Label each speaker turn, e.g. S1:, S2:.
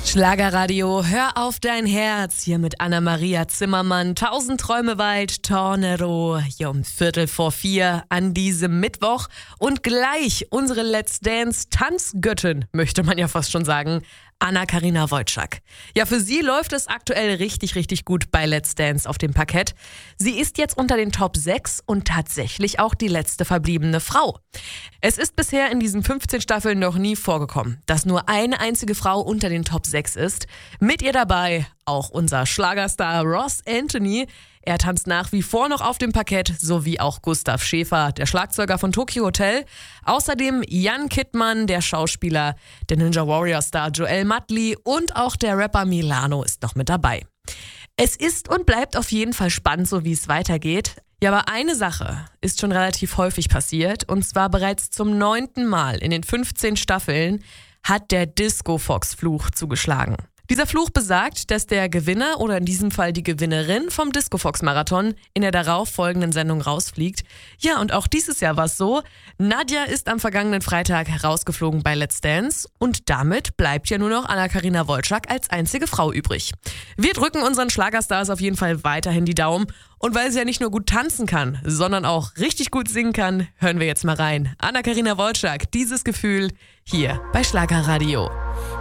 S1: Schlagerradio, hör auf dein Herz, hier mit Anna-Maria Zimmermann, 1000 Träume weit, Tornado, hier um 3:45 an diesem Mittwoch und gleich unsere Let's Dance Tanzgöttin, möchte man ja fast schon sagen, Anna-Karina Wojcik. Ja, für sie läuft es aktuell richtig gut bei Let's Dance auf dem Parkett. Sie ist jetzt unter den Top 6 und tatsächlich auch die letzte verbliebene Frau. Es ist bisher in diesen 15 Staffeln noch nie vorgekommen, dass nur eine einzige Frau unter den Top 6 ist. Mit ihr dabei auch unser Schlagerstar Ross Anthony. Er tanzt nach wie vor noch auf dem Parkett, sowie auch Gustav Schäfer, der Schlagzeuger von Tokyo Hotel. Außerdem Jan Kittmann, der Schauspieler, der Ninja Warrior Star Joel Madli und auch der Rapper Milano ist noch mit dabei. Es ist und bleibt auf jeden Fall spannend, so wie es weitergeht. Ja, aber eine Sache ist schon relativ häufig passiert, und zwar bereits zum 9. Mal in den 15 Staffeln hat der Disco-Fox-Fluch zugeschlagen. Dieser Fluch besagt, dass der Gewinner oder in diesem Fall die Gewinnerin vom Disco-Fox-Marathon in der darauf folgenden Sendung rausfliegt. Ja, und auch dieses Jahr war es so. Nadja ist am vergangenen Freitag herausgeflogen bei Let's Dance und damit bleibt ja nur noch Anna-Karina Wojcik als einzige Frau übrig. Wir drücken unseren Schlagerstars auf jeden Fall weiterhin die Daumen. Und weil sie ja nicht nur gut tanzen kann, sondern auch richtig gut singen kann, hören wir jetzt mal rein. Anna-Karina Wojcik, dieses Gefühl hier bei Schlagerradio.